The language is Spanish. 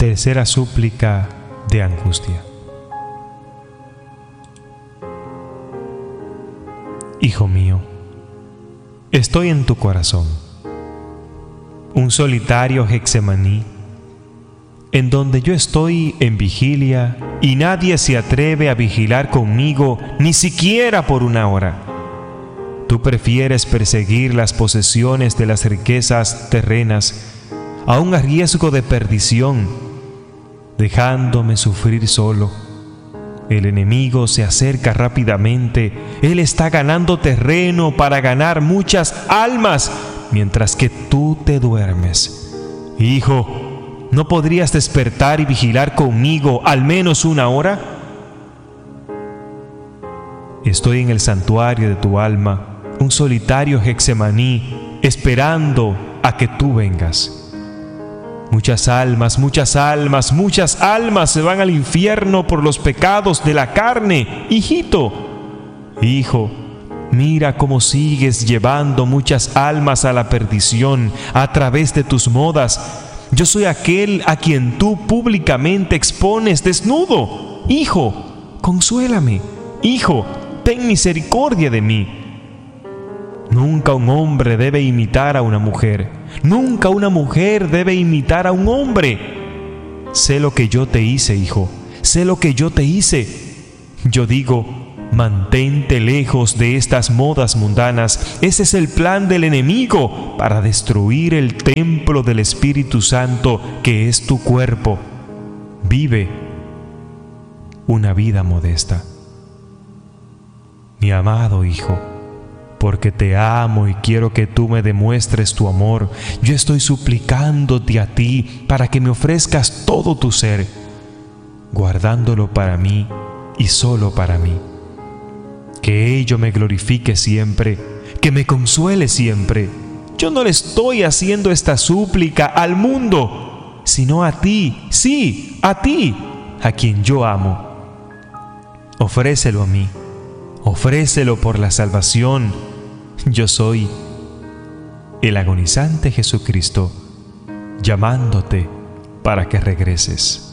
Tercera súplica de angustia. Hijo mío, estoy en tu corazón, un solitario Getsemaní, en donde yo estoy en vigilia y nadie se atreve a vigilar conmigo ni siquiera por una hora. Tú prefieres perseguir las posesiones de las riquezas terrenas, aun a riesgo de perdición, dejándome sufrir solo. El enemigo se acerca rápidamente. Él está ganando terreno para ganar muchas almas, mientras que tú te duermes. Hijo, ¿no podrías despertar y vigilar conmigo al menos una hora? Estoy en el santuario de tu alma, un solitario Getsemaní, esperando a que tú vengas. Muchas almas se van al infierno por los pecados de la carne. Hijito, hijo, mira cómo sigues llevando muchas almas a la perdición a través de tus modas. Yo soy aquel a quien tú públicamente expones desnudo. Hijo, consuélame. Hijo, ten misericordia de mí. Nunca un hombre debe imitar a una mujer. Nunca una mujer debe imitar a un hombre. Sé lo que yo te hice, hijo. Sé lo que yo te hice. Yo digo, mantente lejos de estas modas mundanas. Ese es el plan del enemigo para destruir el templo del Espíritu Santo, que es tu cuerpo. Vive una vida modesta. Mi amado hijo, porque te amo y quiero que tú me demuestres tu amor, yo estoy suplicándote a ti para que me ofrezcas todo tu ser, guardándolo para mí y solo para mí. Que ello me glorifique siempre, que me consuele siempre. Yo no le estoy haciendo esta súplica al mundo, sino a ti, sí, a ti, a quien yo amo. Ofrécelo a mí, ofrécelo por la salvación. Yo soy el agonizante Jesucristo, llamándote para que regreses.